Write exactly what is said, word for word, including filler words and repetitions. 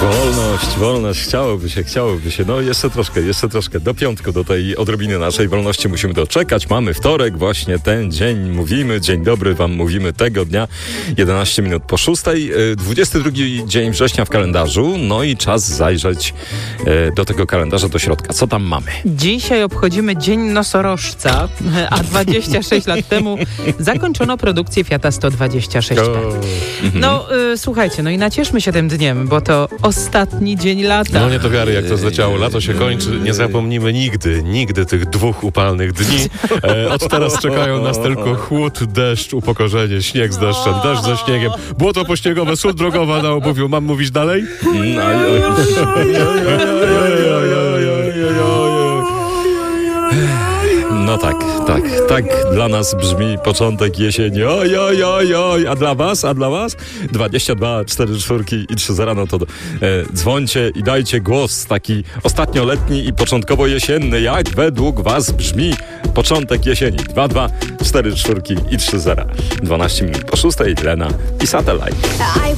Wolność, wolność, chciałoby się, chciałoby się. No jeszcze troszkę, jeszcze troszkę. Do piątku, do tej odrobiny naszej wolności musimy doczekać. Mamy wtorek, właśnie ten dzień mówimy. Dzień dobry wam mówimy tego dnia. jedenaście minut po szóstej. dwudziesty drugi dzień września w kalendarzu. No i czas zajrzeć do tego kalendarza, do środka. Co tam mamy? Dzisiaj obchodzimy Dzień Nosorożca, a dwadzieścia sześć lat temu zakończono produkcję Fiata sto dwadzieścia sześć P. No y, słuchajcie, no i nacieszmy się tym dniem, bo to ostatni dzień lata. No nie to wiary, jak to zleciało. Lato się kończy. Nie zapomnimy nigdy, nigdy tych dwóch upalnych dni. E, od teraz czekają nas tylko chłód, deszcz, upokorzenie, śnieg z deszczem, deszcz ze śniegiem, błoto pośniegowe, sól drogowa na obuwiu. Mam mówić dalej? No tak, tak, tak dla nas brzmi początek jesieni. Oj, oj, oj, oj. A dla was, a dla was? dwadzieścia dwa, cztery czwórki i trzy zera, no to e, dzwońcie i dajcie głos taki ostatnioletni i początkowo jesienny. Jak według was brzmi początek jesieni? dwa dwa, cztery czwórki i trzy zera. dwanaście minut po szóstej, Lena i Satellite.